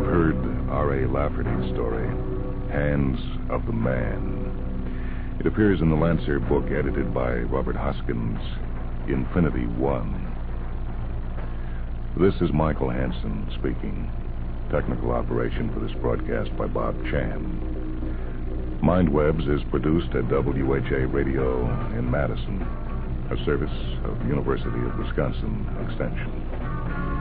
You've heard R.A. Lafferty's story, Hands of the Man. It appears in the Lancer book edited by Robert Hoskins, Infinity One. This is Michael Hansen speaking. Technical operation for this broadcast by Bob Chan. Mindwebs is produced at WHA Radio in Madison, a service of University of Wisconsin Extension.